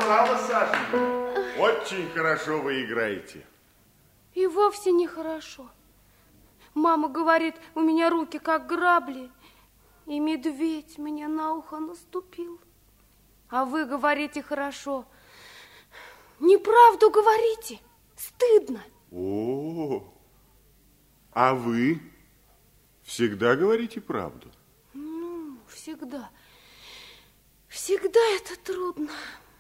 мало, Сашенька. Очень хорошо вы играете. И вовсе нехорошо. Мама говорит, у меня руки как грабли, и медведь мне на ухо наступил. А вы говорите хорошо. Неправду говорите. Стыдно. О, а вы всегда говорите правду? Ну, всегда. Всегда это трудно.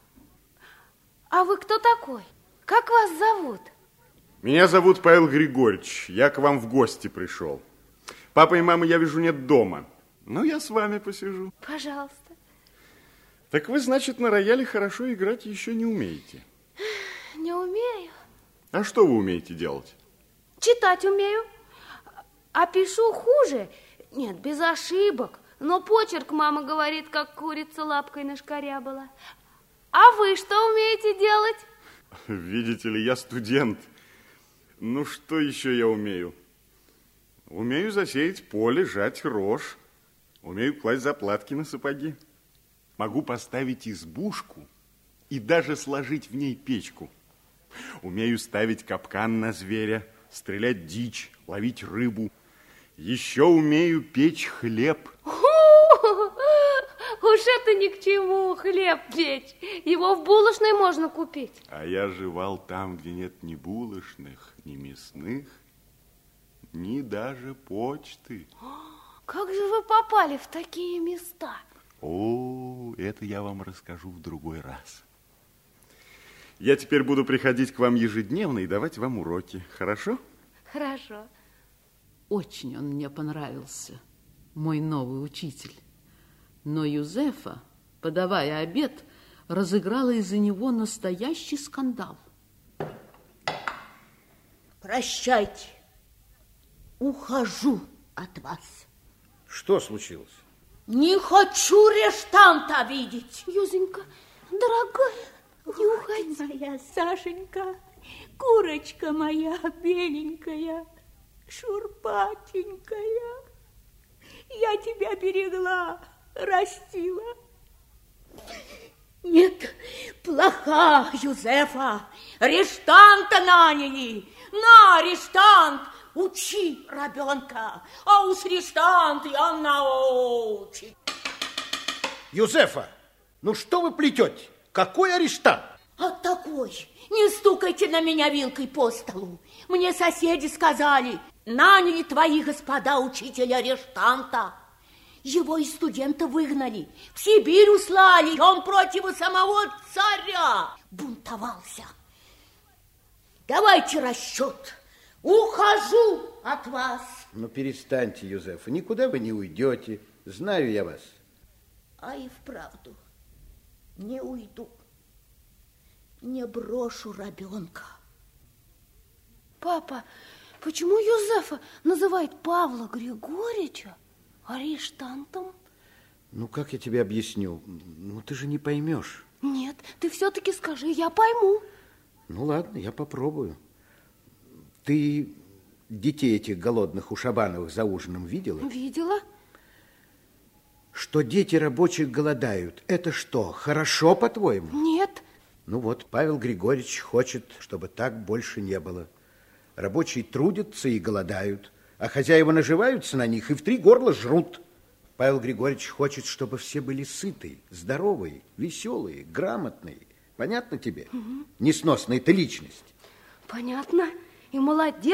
А вы кто такой? Как вас зовут? Меня зовут Павел Григорьевич. Я к вам в гости пришел. Папа и мама, я вижу, нет дома. Ну, я с вами посижу. Пожалуйста. Так вы, значит, на рояле хорошо играть еще не умеете? Не умею. А что вы умеете делать? Читать умею. А пишу хуже. Нет, без ошибок. Но почерк, мама говорит, как курица лапкой нашкарябала. А вы что умеете делать? Видите ли, я студент. Ну, что еще я умею? Умею засеять поле, жать рожь. Умею класть заплатки на сапоги. Могу поставить избушку и даже сложить в ней печку. Умею ставить капкан на зверя, стрелять дичь, ловить рыбу. Еще умею печь хлеб. Уж это ни к чему, хлеб печь. Его в булочной можно купить. А я жевал там, где нет ни булочных, ни мясных, ни даже почты. Как же вы попали в такие места? О, это я вам расскажу в другой раз. Я теперь буду приходить к вам ежедневно и давать вам уроки. Хорошо? Хорошо. Очень он мне понравился, мой новый учитель. Но Юзефа, подавая обед, разыграла из-за него настоящий скандал. Прощайте. Ухожу от вас. Что случилось? Не хочу рештанта видеть. Юзенька, дорогая, не уходи. Моя Сашенька, курочка моя беленькая, шурпатенькая. Я тебя берегла, растила. Нет, плоха Юзефа. Рештанта наняли. На, рештант, учи ребенка. А уж рештант я научит. Юзефа, ну что вы плетете? Какой арештант? А такой, не стукайте на меня вилкой по столу. Мне соседи сказали, наняли твои господа учителя рештанта. Его из студента выгнали, в Сибирь услали. Он против самого царя бунтовался. Давайте расчет. Ухожу от вас. Ну, перестаньте, Юзефа, никуда вы не уйдете. Знаю я вас. А и вправду не уйду. Не брошу ребенка. Папа, почему Юзефа называет Павла Григорьевича арештантом? Ну, как я тебе объясню? Ну, ты же не поймешь. Нет, ты все-таки скажи, я пойму. Ну, ладно, я попробую. Ты детей этих голодных у Шабановых за ужином видела? Видела. Что дети рабочих голодают, это что, хорошо, по-твоему? Нет. Ну вот, Павел Григорьевич хочет, чтобы так больше не было. Рабочие трудятся и голодают, а хозяева наживаются на них и в три горла жрут. Павел Григорьевич хочет, чтобы все были сытые, здоровые, веселые, грамотные. Понятно тебе? Несносная ты личность. Понятно. И молодец.